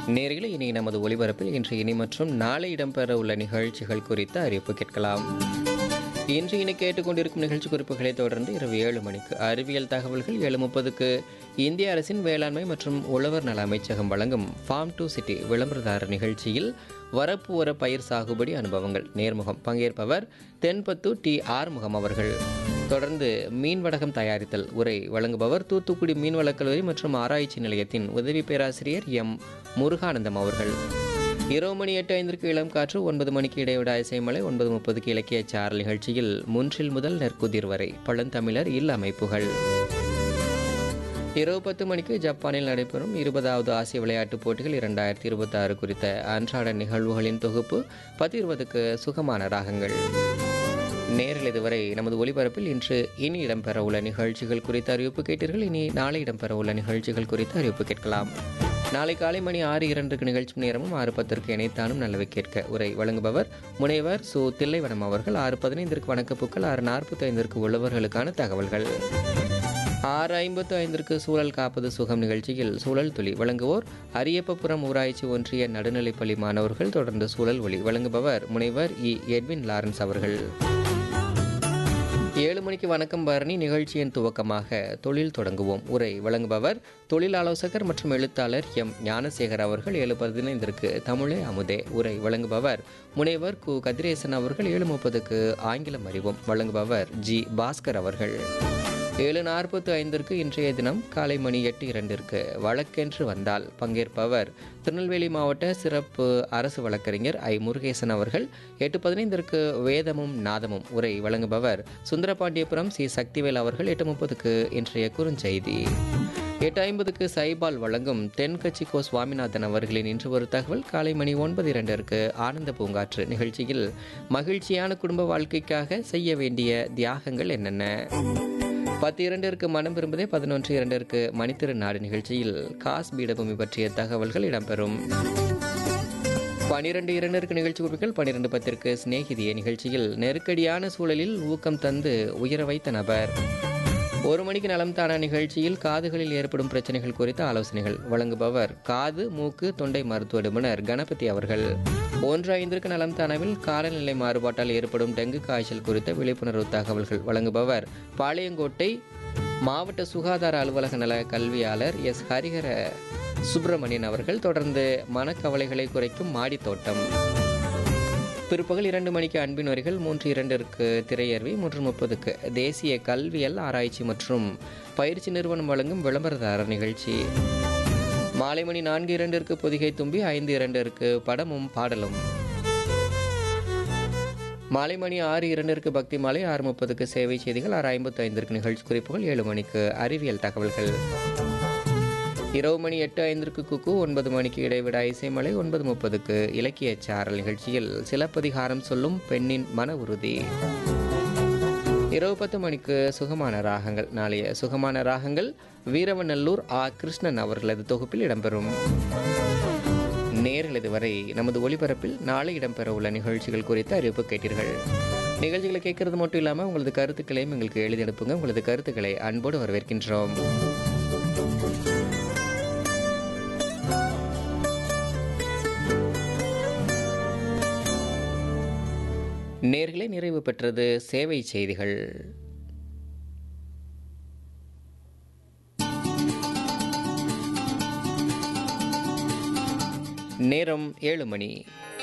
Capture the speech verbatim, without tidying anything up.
நேயர்களே, இனி நமது ஒலிபரப்பில் இன்று இனி மற்றும் நாளை இடம்பெற உள்ள நிகழ்ச்சிகள் குறித்த அறிவிப்பு கேட்கலாம். இன்று இனி கேட்டுக்கொண்டிருக்கும் நிகழ்ச்சி குறிப்புகளை தொடர்ந்து இரவு ஏழு மணிக்கு அறிவியல் தகவல்கள், ஏழு முப்பதுக்கு இந்திய அரசின் வேளாண்மை மற்றும் உழவர் நல அமைச்சகம் வழங்கும் ஃபார்ம் டு சிட்டி விளம்பரதாரர் நிகழ்ச்சியில் வரப்பு ஓர பயிர் சாகுபடி அனுபவங்கள் நேர்முகம், பங்கேற்பவர் தென்பத்து டி ஆறுமுகம் அவர்கள். தொடர்ந்து மீன் வடகம் தயாரித்தல் உரை வழங்குபவர் தூத்துக்குடி மீன்வளக் கல்லூரி மற்றும் ஆராய்ச்சி நிலையத்தின் உதவி பேராசிரியர் எம் முருகானந்தம் அவர்கள். இரவு மணி எட்டு ஐந்திற்கு இளம் காற்று, ஒன்பது மணிக்கு இடைவிட இசைமலை, ஒன்பது முப்பதுக்கு இலக்கிய சாரல் நிகழ்ச்சியில் முன்றில் முதல் நெற்குதிர் வரை பழந்தமிழர் இல் அமைப்புகள். இரவு பத்து மணிக்கு ஜப்பானில் நடைபெறும் இருபதாவது ஆசிய விளையாட்டுப் போட்டிகள் இரண்டாயிரத்தி இருபத்தி ஆறு குறித்த அன்றாட நிகழ்வுகளின் தொகுப்பு. பத்து இருபதுக்கு சுகமான ராகங்கள். நேரில் இதுவரை நமது ஒலிபரப்பில் இன்று இனி இடம்பெற உள்ள நிகழ்ச்சிகள் குறித்த அறிவிப்பு கேட்டீர்கள். இனி நாளை இடம்பெற உள்ள நிகழ்ச்சிகள் குறித்த அறிவிப்பு கேட்கலாம். நாளை காலை மணி ஆறு இரண்டுக்கு நிகழ்ச்சி நேரமும், ஆறு பத்திற்கு இணைத்தானும் நல்லவை கேட்க உரை வழங்குபவர் முனைவர் சு தில்லைவனம் அவர்கள். ஆறு பதினைந்திற்கு வணக்கப்பூக்கள், ஆறு நாற்பத்தி ஐந்திற்கு உழவர்களுக்கான தகவல்கள், ஆறு ஐம்பத்து ஐந்திற்கு சூழல் காப்பது சுகம் நிகழ்ச்சியில் சூழல் துளி வழங்குவோர் அரியப்பபுரம் ஊராட்சி ஒன்றிய நடுநிலைப்பள்ளி மாணவர்கள். தொடர்ந்து சூழல் ஒளி வழங்குபவர் முனைவர் இ எட்வின் லாரன்ஸ் அவர்கள். ஏழு மணிக்கு வணக்கம் பரணி நிகழ்ச்சியின் துவக்கமாக தொழில் தொடங்குவோம் உரை வழங்குபவர் தொழில் ஆலோசகர் மற்றும் எழுத்தாளர் எம் ஞானசேகர் அவர்கள். ஏழு பதினைந்திற்கு தமிழே அமுதே உரை வழங்குபவர் முனைவர் கு கதிரேசன் அவர்கள். ஏழு முப்பதுக்கு ஆங்கிலம் அறிவோம் வழங்குபவர் ஜி பாஸ்கர் அவர்கள். ஏழு நாற்பத்து ஐந்திற்கு இன்றைய தினம் காலை மணி எட்டு இரண்டிற்கு வழக்கென்று வந்தால் பங்கேற்பவர் திருநெல்வேலி மாவட்ட சிறப்பு அரசு வழக்கறிஞர் ஐ முருகேசன் அவர்கள். எட்டு பதினைந்திற்கு வேதமும் நாதமும் உரை வழங்குபவர் சுந்தரபாண்டியபுரம் சி சக்திவேல் அவர்கள். எட்டு முப்பதுக்கு இன்றைய குறுஞ்செய்தி. எட்டு ஐம்பதுக்கு சைபால் வழங்கும் தென்கட்சி கோ சுவாமிநாதன் அவர்களின் இன்று ஒரு தகவல். காலை மணி ஒன்பது இரண்டிற்கு ஆனந்த பூங்காற்று நிகழ்ச்சியில் மகிழ்ச்சியான குடும்ப வாழ்க்கைக்காக செய்ய வேண்டிய தியாகங்கள் என்னென்ன. பத்து இரண்டிற்கு மனம் விரும்புதே. பதினொன்று இரண்டிற்கு மணித்திரு நாடு நிகழ்ச்சியில் காஸ் பீடபூமி பற்றிய தகவல்கள் இடம்பெறும். பனிரெண்டு இரண்டிற்கு நிகழ்ச்சி குறிப்புகள். பனிரெண்டு பத்திற்கு சிநேகிதிய நிகழ்ச்சியில் நெருக்கடியான சூழலில் ஊக்கம் தந்து உயர வைத்த நபர். ஒரு மணிக்கு நலம் தானா நிகழ்ச்சியில் காதுகளில் ஏற்படும் பிரச்சனைகள் குறித்த ஆலோசனைகள் வழங்குபவர் காது மூக்கு தொண்டை மருத்துவ நிபுணர் கணபதி அவர்கள். ஒன்று ஐந்திற்கு நலம் தானாவில் காலநிலை மாறுபாட்டால் ஏற்படும் டெங்கு காய்ச்சல் குறித்த விழிப்புணர்வு தகவல்கள் வழங்குபவர் பாளையங்கோட்டை மாவட்ட சுகாதார அலுவலக நல கல்வியாளர் எஸ் ஹரிஹர சுப்பிரமணியன் அவர்கள். தொடர்ந்து மனக்கவலைகளை குறைக்கும் மாடி தோட்டம். பிற்பகல் இரண்டு மணிக்கு அன்பின் வரிகள். மூன்று இரண்டிற்கு திரையர்வி. மூன்று முப்பதுக்கு தேசிய கல்வியல் ஆராய்ச்சி மற்றும் பயிற்சி நிறுவனம் வழங்கும் விளம்பரதாரர் நிகழ்ச்சி. மாலை மணி நான்கு இரண்டிற்கு பொதிகை தும்பி. ஐந்து இரண்டிற்கு படமும் பாடலும். மாலை மணி ஆறு இரண்டிற்கு பக்தி மாலை. ஆறு முப்பதுக்கு சேவை செய்திகள். ஆறு ஐம்பத்தி ஐந்திற்கு நிகழ்ச்சி குறிப்புகள். ஏழு மணிக்கு அறிவியல் தகவல்கள். இரவு மணி எட்டு ஐந்திற்கு குக்கு. ஒன்பது மணிக்கு இடைவிடா இசைமலை. ஒன்பது முப்பதுக்கு இலக்கிய சாரல் நிகழ்ச்சியில் சிலப்பதிகாரம் சொல்லும் பெண்ணின் மன உறுதி. இரவு பத்து மணிக்கு சுகமான ராகங்கள். நாளைய சுகமான ராகங்கள் வீரவநல்லூர் ஆ கிருஷ்ணன் அவர்களது தொகுப்பில் இடம்பெறும். நேர்கள் இதுவரை நமது ஒலிபரப்பில் நாளை இடம்பெற உள்ள நிகழ்ச்சிகள் குறித்த அறிவிப்பு கேட்டீர்கள். நிகழ்ச்சிகளை கேட்கறது மட்டும் இல்லாமல் உங்களது கருத்துக்களையும் எங்களுக்கு எழுதி அனுப்புங்க. உங்களது கருத்துக்களை அன்போடு வரவேற்கின்றோம். நேர்களை நிறைவு பெற்றது சேவை செய்திகள். நேரம் ஏழு மணி.